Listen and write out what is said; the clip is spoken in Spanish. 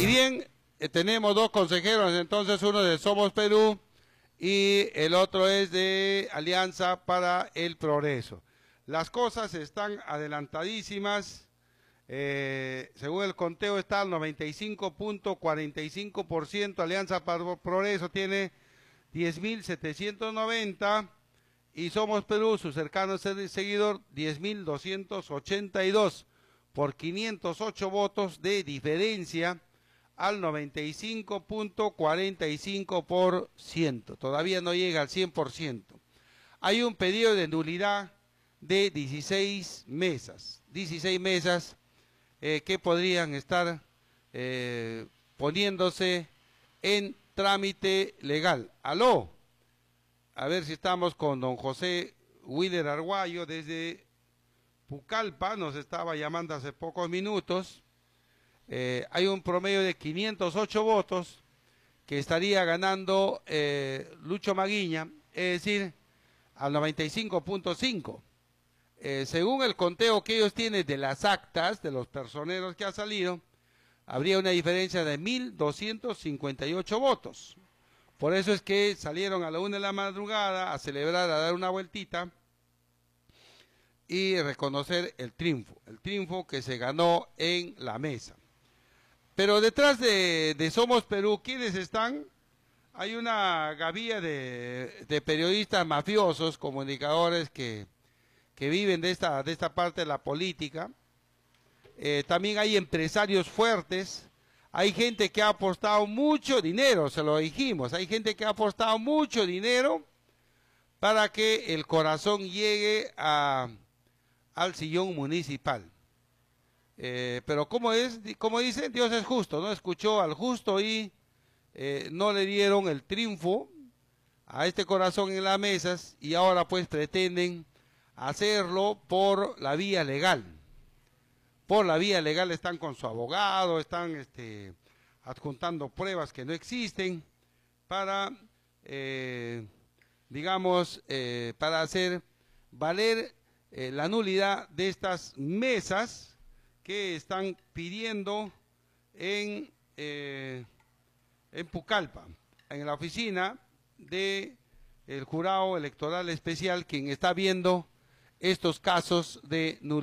Y bien, tenemos dos consejeros, entonces uno de Somos Perú y el otro es de Alianza para el Progreso. Las cosas están adelantadísimas. Según el conteo está al 95.45%, Alianza para el Progreso tiene 10.790 y Somos Perú, su cercano seguidor, 10.282 por 508 votos de diferencia al 95.45%. Todavía no llega al 100%. Hay un pedido de nulidad de 16 mesas. 16 mesas que podrían estar poniéndose en trámite legal. Aló, a ver si estamos con don José Willer Arguayo desde Pucallpa, nos estaba llamando hace pocos minutos. Hay un promedio de 508 votos que estaría ganando Lucho Maguiña, es decir, al 95.5%. Según el conteo que ellos tienen de las actas, de los personeros que ha salido, habría una diferencia de 1.258 votos. Por eso es que salieron a la 1 de la madrugada a celebrar, a dar una vueltita y reconocer el triunfo que se ganó en la mesa. Pero detrás de Somos Perú, ¿quiénes están? Hay una gavilla de periodistas mafiosos, comunicadores que viven de esta parte de la política. También hay empresarios fuertes, hay gente que ha apostado mucho dinero, se lo dijimos, hay gente que ha apostado mucho dinero para que el corazón llegue al sillón municipal. Pero como dicen, Dios es justo, ¿no? Escuchó al justo y no le dieron el triunfo a este corazón en las mesas y ahora pues pretenden hacerlo por la vía legal. Por la vía legal están con su abogado, están adjuntando pruebas que no existen para, para hacer valer la nulidad de estas mesas que están pidiendo en Pucallpa, en la oficina de el jurado electoral especial, quien está viendo estos casos de nulidad.